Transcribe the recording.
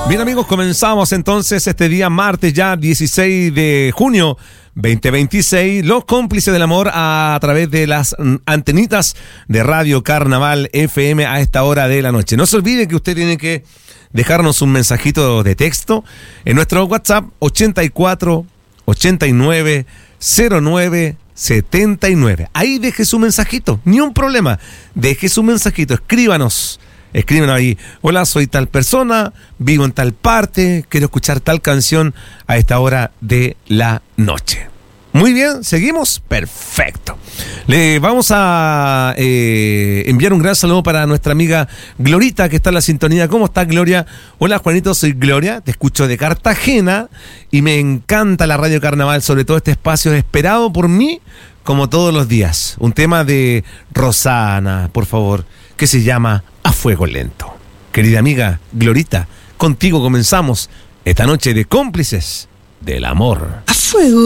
Bien, amigos, comenzamos entonces este día martes ya 16 de junio 2026, los cómplices del amor a través de las antenitas de Radio Carnaval FM a esta hora de la noche. No se olvide que usted tiene que dejarnos un mensajito de texto en nuestro WhatsApp 84 89 09 79. Ahí deje su mensajito, ni un problema. Deje su mensajito, escríbanos ahí. Hola, soy tal persona, vivo en tal parte, quiero escuchar tal canción a esta hora de la noche. Muy bien, ¿seguimos? Perfecto. Le vamos a enviar un gran saludo para nuestra amiga Glorita, que está en la sintonía. ¿Cómo estás, Gloria? Hola, Juanito, soy Gloria, te escucho de Cartagena y me encanta la Radio Carnaval, sobre todo este espacio esperado por mí como todos los días. Un tema de Rosana, por favor, que se llama A Fuego Lento. Querida amiga Glorita, contigo comenzamos esta noche de cómplices del amor. A fuego